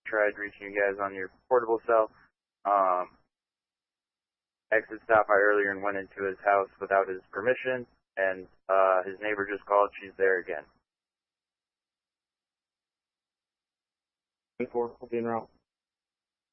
tried reaching you guys on your portable cell. Exit stopped by earlier and went into his house without his permission, and his neighbor just called. She's there again. 4, will be en route.